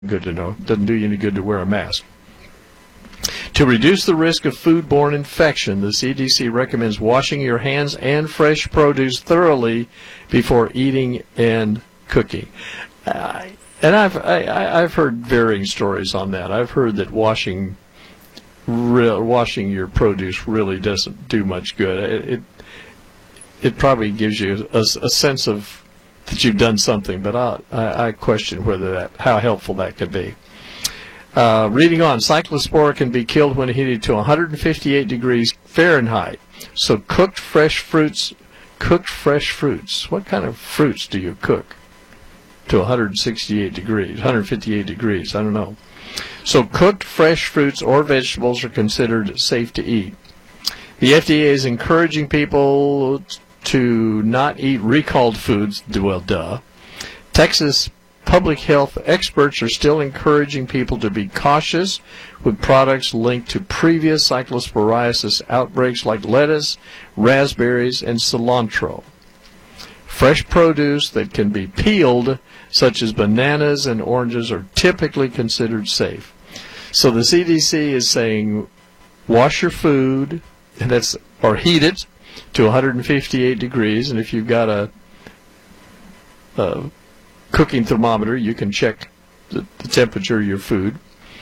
Good to know. Doesn't do you any good to wear a mask. To reduce the risk of foodborne infection, the CDC recommends washing your hands and fresh produce thoroughly before eating and cooking. And I've heard varying stories on that. I've heard that washing your produce really doesn't do much good. It probably gives you a sense of that you've done something, but I question how helpful that could be. Reading on, cyclospora can be killed when heated to 158 degrees Fahrenheit. So cooked fresh fruits. What kind of fruits do you cook to 158 degrees, 158 degrees? I don't know. So cooked fresh fruits or vegetables are considered safe to eat. The FDA is encouraging people to not eat recalled foods. Well, duh. Texas public health experts are still encouraging people to be cautious with products linked to previous cyclosporiasis outbreaks like lettuce, raspberries, and cilantro. Fresh produce that can be peeled, such as bananas and oranges, are typically considered safe. So the CDC is saying wash your food, or heat it to 158 degrees, and if you've got a cooking thermometer, you can check the temperature of your food.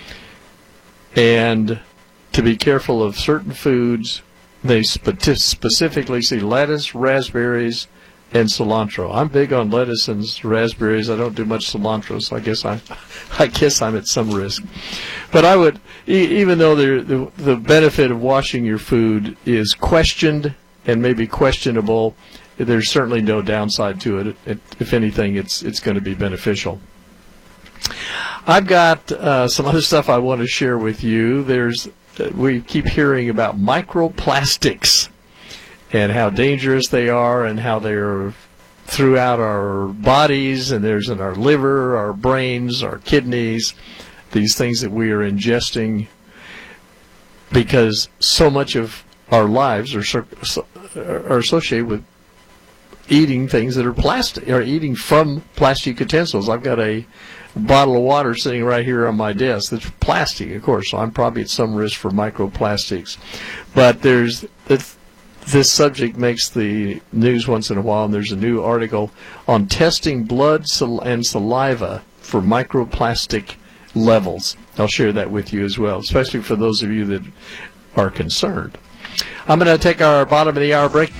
And to be careful of certain foods, they specifically see lettuce, raspberries, and cilantro. I'm big on lettuce and raspberries. I don't do much cilantro, so I guess I'm at some risk. But I would, even though the benefit of washing your food is questioned and maybe questionable, there's certainly no downside to it. If anything, it's going to be beneficial. I've got some other stuff I want to share with you. We keep hearing about microplastics and how dangerous they are and how they're throughout our bodies, and there's in our liver, our brains, our kidneys, these things that we are ingesting, because so much of our lives are associated with eating things that are plastic, or eating from plastic utensils. I've got a bottle of water sitting right here on my desk that's plastic, of course, so I'm probably at some risk for microplastics. But this subject makes the news once in a while, and there's a new article on testing blood and saliva for microplastic levels. I'll share that with you as well, especially for those of you that are concerned. I'm going to take our bottom of the hour break.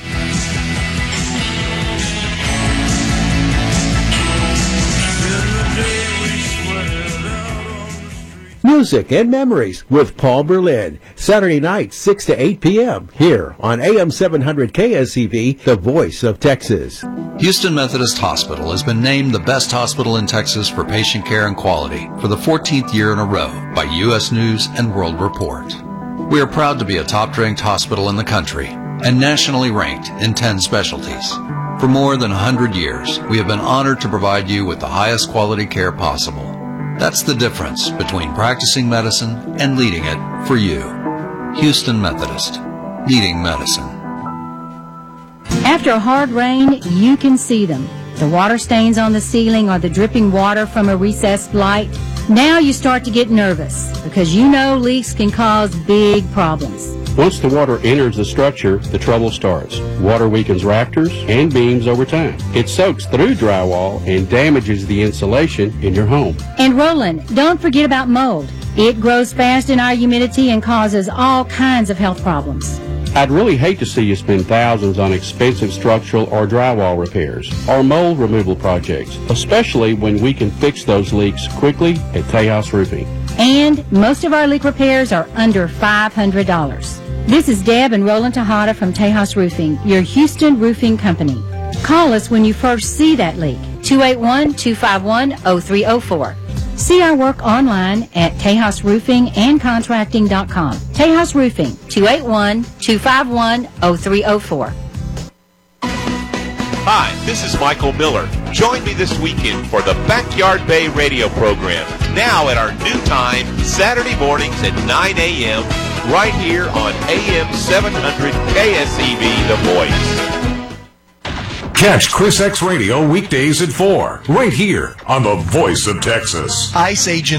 Music and Memories with Paul Berlin, Saturday night, 6 to 8 p.m. here on AM 700 KSEV, the voice of Texas. Houston Methodist Hospital has been named the best hospital in Texas for patient care and quality for the 14th year in a row by U.S. News and World Report. We are proud to be a top-ranked hospital in the country and nationally ranked in 10 specialties. For more than 100 years, we have been honored to provide you with the highest quality care possible. That's the difference between practicing medicine and leading it for you. Houston Methodist, leading medicine. After a hard rain, you can see them. The water stains on the ceiling or the dripping water from a recessed light. Now you start to get nervous because you know leaks can cause big problems. Once the water enters the structure, the trouble starts. Water weakens rafters and beams over time. It soaks through drywall and damages the insulation in your home. And Roland, don't forget about mold. It grows fast in our humidity and causes all kinds of health problems. I'd really hate to see you spend thousands on expensive structural or drywall repairs or mold removal projects, especially when we can fix those leaks quickly at Tejas Roofing. And most of our leak repairs are under $500. This is Deb and Roland Tejada from Tejas Roofing, your Houston roofing company. Call us when you first see that leak, 281-251-0304. See our work online at TejasRoofingandContracting.com. Tejas Roofing, 281-251-0304. Hi, this is Michael Miller. Join me this weekend for the Backyard Bay radio program, now at our new time, Saturday mornings at 9 a.m., right here on AM 700 KSEV, The Voice. Catch Chris X Radio weekdays at 4, right here on the Voice of Texas. ICE agent